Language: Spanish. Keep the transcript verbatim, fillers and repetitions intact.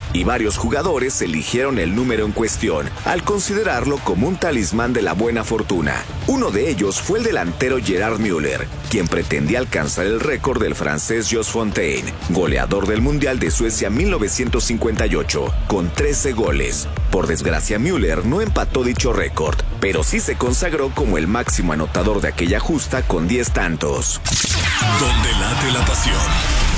y varios jugadores eligieron el número en cuestión, al considerarlo como un talismán de la buena fortuna. Uno de ellos fue el delantero Gerard Müller, quien pretendía alcanzar el récord del francés Jos Fontaine, goleador del Mundial de Suecia mil novecientos cincuenta y ocho, con trece goles. Por desgracia, Müller no empató dicho récord, pero sí se consagró como el máximo anotador de aquella justa con diez tantos. Donde late la pasión.